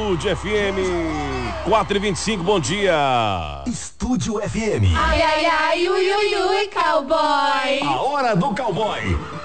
Estúdio FM 4h25, bom dia. Estúdio FM. Ai, ai, ai, ui, ui, ui, cowboy. A hora do cowboy.